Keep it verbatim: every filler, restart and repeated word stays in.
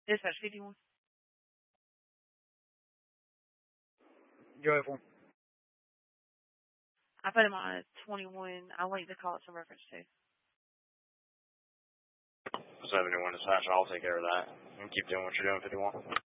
Dispatch fifty-one. Joyful. I put him on a twenty-one. I'll wait to call it some reference to. seventy-one dispatch, I'll take care of that. And keep doing what you're doing, fifty-one.